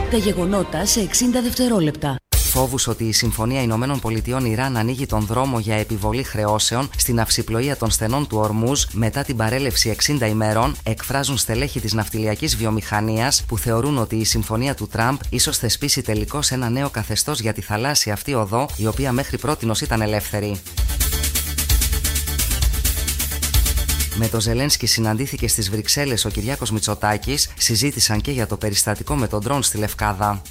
Τα γεγονότα σε 60 δευτερόλεπτα. Φόβους ότι η Συμφωνία Ηνωμένων Πολιτειών Ιράν ανοίγει τον δρόμο για επιβολή χρεώσεων στην ναυσιπλοεία των στενών του Ορμούζ μετά την παρέλευση 60 ημερών εκφράζουν στελέχη της ναυτιλιακής βιομηχανίας που θεωρούν ότι η συμφωνία του Τραμπ ίσως θεσπίσει τελικώς ένα νέο καθεστώς για τη θαλάσσια αυτή οδό, η οποία μέχρι πρότινος ήταν ελεύθερη. Με το Ζελένσκι συναντήθηκε στις Βρυξέλλες ο Κυριάκος Μητσοτάκης, συζήτησαν και για το περιστατικό με τον ντρόουν στη Λευκάδα.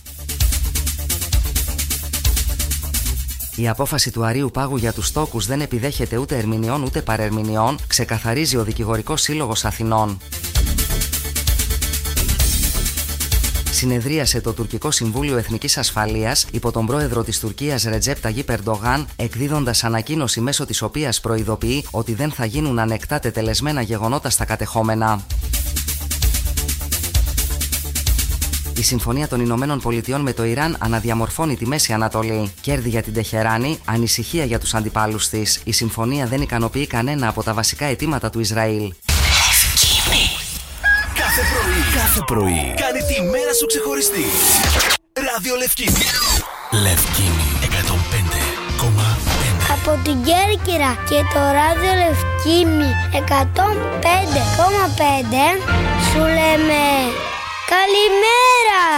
Η απόφαση του Αρείου Πάγου για τους τόκους δεν επιδέχεται ούτε ερμηνεών ούτε παρερμηνεών, ξεκαθαρίζει ο Δικηγορικός Σύλλογος Αθηνών. Συνεδρίασε το Τουρκικό Συμβούλιο Εθνικής Ασφαλείας υπό τον πρόεδρο της Τουρκίας Ρετζέπ Ταγίπ Ερντογάν, εκδίδοντας ανακοίνωση μέσω της οποίας προειδοποιεί ότι δεν θα γίνουν ανεκτά τετελεσμένα γεγονότα στα κατεχόμενα. Η Συμφωνία των Ηνωμένων Πολιτειών με το Ιράν αναδιαμορφώνει τη Μέση Ανατολή. Κέρδη για την Τεχεράνη, ανησυχία για τους αντιπάλους της. Η συμφωνία δεν ικανοποιεί κανένα από τα βασικά αιτήματα του Ισραήλ. Κάθε πρωί κάνει τη μέρα σου ξεχωριστή. Ράδιο Λευκίνη. Λευκίνη 105,5. Από την Κέρκυρα και το Ράδιο Λευκίνη 105,5 σου λέμε καλημέρα.